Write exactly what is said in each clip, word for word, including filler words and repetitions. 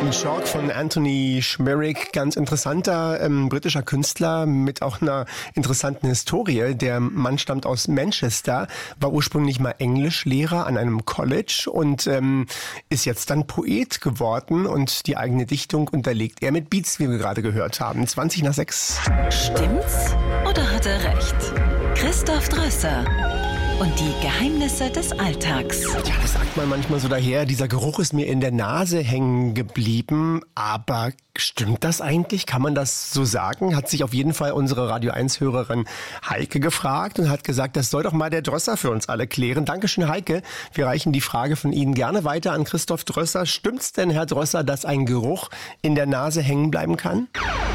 in Shock von Anthony Schmierek, ganz interessanter ähm, britischer Künstler mit auch einer interessanten Historie. Der Mann stammt aus Manchester, war ursprünglich mal Englischlehrer an einem College und ähm, ist jetzt dann Poet geworden und die eigene Dichtung unterlegt er mit Beats, wie wir gerade gehört haben. zwanzig nach sechs. Stimmt's oder hat er recht? Christoph Drösser und die Geheimnisse des Alltags. Ja, das sagt man manchmal so daher, dieser Geruch ist mir in der Nase hängen geblieben. Aber stimmt das eigentlich? Kann man das so sagen? Hat sich auf jeden Fall unsere Radio eins Hörerin Heike gefragt und hat gesagt, das soll doch mal der Drösser für uns alle klären. Dankeschön, Heike. Wir reichen die Frage von Ihnen gerne weiter an Christoph Drösser. Stimmt's denn, Herr Drösser, dass ein Geruch in der Nase hängen bleiben kann?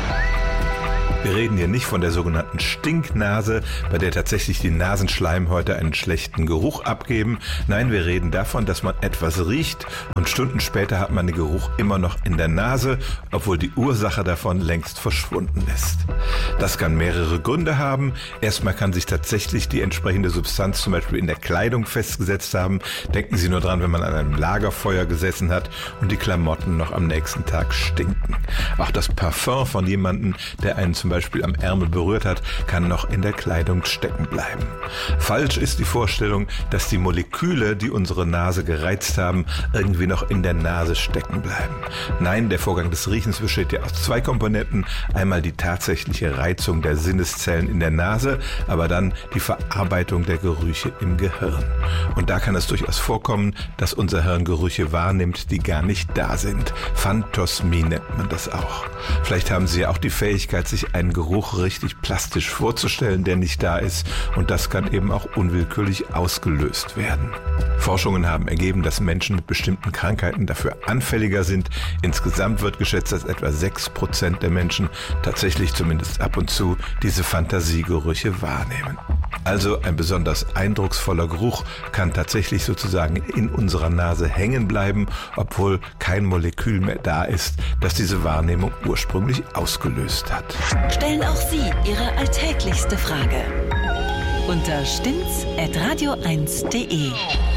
Wir reden hier nicht von der sogenannten Stinknase, bei der tatsächlich die Nasenschleimhäute einen schlechten Geruch abgeben. Nein, wir reden davon, dass man etwas riecht und Stunden später hat man den Geruch immer noch in der Nase, obwohl die Ursache davon längst verschwunden ist. Das kann mehrere Gründe haben. Erstmal kann sich tatsächlich die entsprechende Substanz zum Beispiel in der Kleidung festgesetzt haben. Denken Sie nur dran, wenn man an einem Lagerfeuer gesessen hat und die Klamotten noch am nächsten Tag stinken. Auch das Parfum von jemandem, der einen zum Beispiel am Ärmel berührt hat, kann noch in der Kleidung stecken bleiben. Falsch ist die Vorstellung, dass die Moleküle, die unsere Nase gereizt haben, irgendwie noch in der Nase stecken bleiben. Nein, der Vorgang des Riechens besteht ja aus zwei Komponenten. Einmal die tatsächliche Reizung der Sinneszellen in der Nase, aber dann die Verarbeitung der Gerüche im Gehirn. Und da kann es durchaus vorkommen, dass unser Hirn Gerüche wahrnimmt, die gar nicht da sind. Phantosmie nennt man das auch. Vielleicht haben Sie ja auch die Fähigkeit, sich einen Geruch richtig plastisch vorzustellen, der nicht da ist, und das kann eben auch unwillkürlich ausgelöst werden. Forschungen haben ergeben, dass Menschen mit bestimmten Krankheiten dafür anfälliger sind. Insgesamt wird geschätzt, dass etwa sechs Prozent der Menschen tatsächlich zumindest ab und zu diese Fantasiegerüche wahrnehmen. Also ein besonders eindrucksvoller Geruch kann tatsächlich sozusagen in unserer Nase hängen bleiben, obwohl kein Molekül mehr da ist, das diese Wahrnehmung ursprünglich ausgelöst hat. Stellen auch Sie Ihre alltäglichste Frage unter stimmt's at radio eins punkt de.